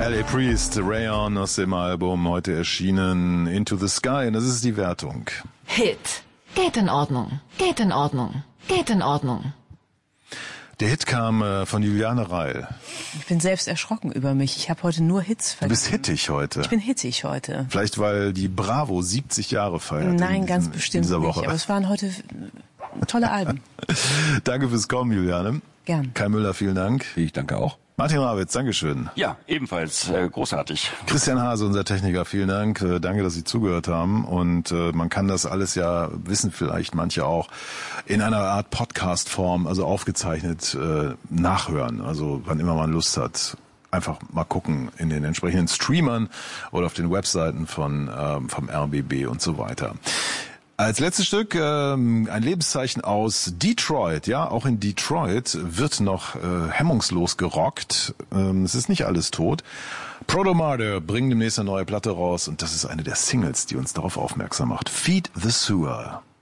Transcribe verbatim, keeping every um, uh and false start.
L A Priest, Rayon aus dem Album, heute erschienen Into the Sky. Und das ist die Wertung. Hit. Geht in Ordnung. Geht in Ordnung. Geht in Ordnung. Der Hit kam äh, von Juliane Reil. Ich bin selbst erschrocken über mich. Ich habe heute nur Hits vergeben. Du bist hittig heute. Ich bin hittig heute. Vielleicht, weil die Bravo siebzig Jahre feiert. Nein, in ganz diesem, bestimmt dieser Woche. nicht. Aber es waren heute tolle Alben. Danke fürs Kommen, Juliane. Gern. Kai Müller, vielen Dank. Ich danke auch. Martin Rawitz, Dankeschön. Ja, ebenfalls äh, großartig. Christian Hase, unser Techniker, vielen Dank. Äh, danke, dass Sie zugehört haben. Und äh, man kann das alles ja, wissen vielleicht manche auch, in einer Art Podcast-Form, also aufgezeichnet, äh, nachhören. Also wann immer man Lust hat. Einfach mal gucken in den entsprechenden Streamern oder auf den Webseiten von ähm, vom R B B und so weiter. Als letztes Stück ähm, ein Lebenszeichen aus Detroit. Ja, auch in Detroit wird noch äh, hemmungslos gerockt. Ähm, es ist nicht alles tot. Proto-Martyr bringen demnächst eine neue Platte raus und das ist eine der Singles, die uns darauf aufmerksam macht. Feed the Sewer.